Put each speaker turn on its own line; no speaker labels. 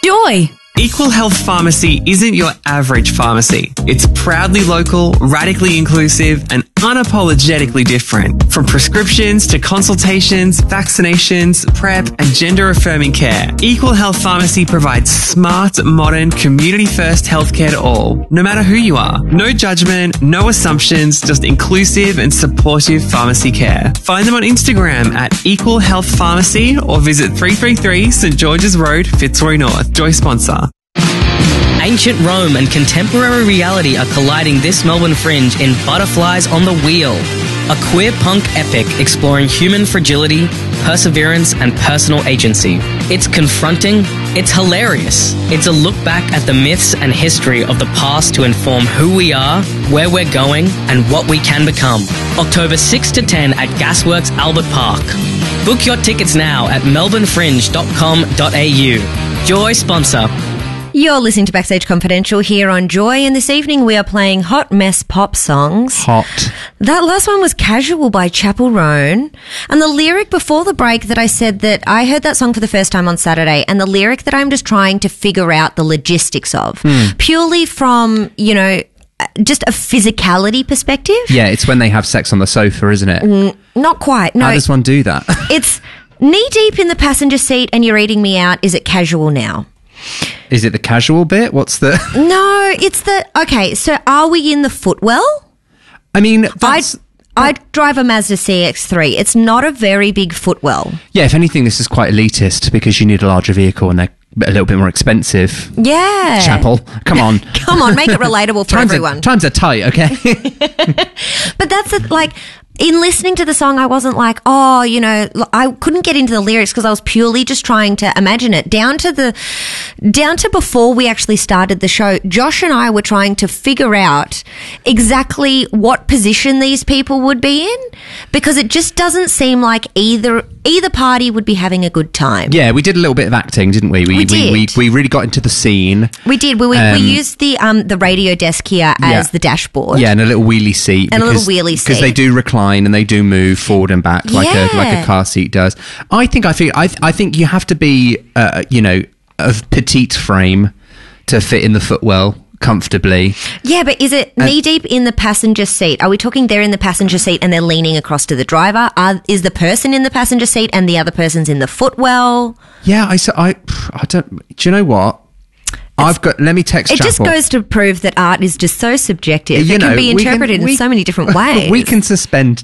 Joy.
Equal Health Pharmacy isn't your average pharmacy. It's proudly local, radically inclusive, and unapologetically different. From prescriptions to consultations, vaccinations, PrEP, and gender-affirming care, Equal Health Pharmacy provides smart, modern, community-first healthcare to all, no matter who you are. No judgment, no assumptions, just inclusive and supportive pharmacy care. Find them on Instagram at Equal Health Pharmacy or visit 333 St George's Road, Fitzroy North. Joy sponsor.
Ancient Rome and contemporary reality are colliding this Melbourne Fringe in Butterflies on the Wheel, a queer punk epic exploring human fragility, perseverance, and personal agency. It's confronting, it's hilarious. It's a look back at the myths and history of the past to inform who we are, where we're going, and what we can become. October 6 to 10 at Gasworks Albert Park. Book your tickets now at melbournefringe.com.au. Joy sponsor.
You're listening to Backstage Confidential here on Joy, and this evening we are playing hot mess pop songs.
Hot.
That last one was Casual by Chapel Roan, and the lyric before the break that I said that I heard that song for the first time on Saturday, and the lyric that I'm just trying to figure out the logistics of, purely from, just a physicality perspective.
Yeah, it's when they have sex on the sofa, isn't it?
Not quite, no.
How does one do that?
It's knee deep in the passenger seat and you're eating me out. Is it casual now?
Is it the casual bit? What's the...
No, it's the... Okay, so are we in the footwell?
I mean,
I drive a Mazda CX-3. It's not a very big footwell.
Yeah, if anything, this is quite elitist because you need a larger vehicle and they're a little bit more expensive.
Yeah.
Chapel, come on.
Come on, make it relatable for everyone.
Times are tight, okay?
But that's it, like... In listening to the song, I wasn't like, I couldn't get into the lyrics because I was purely just trying to imagine it. Down to before we actually started the show, Josh and I were trying to figure out exactly what position these people would be in, because it just doesn't seem like either party would be having a good time.
Yeah, we did a little bit of acting, didn't we?
We did.
We really got into the scene.
We did. We used the radio desk here as the dashboard.
Yeah, and a little wheelie seat.
Because
they do recline and they do move forward and back like a car seat does. I think you have to be of petite frame to fit in the footwell comfortably.
Yeah, but is it knee deep in the passenger seat? Are we talking they're in the passenger seat and they're leaning across to the driver? Is the person in the passenger seat and the other person's in the footwell?
Yeah, I don't. Do you know what? Let me text Chapel.
It just goes to prove that art is just so subjective. It can be interpreted in so many different ways.
We can suspend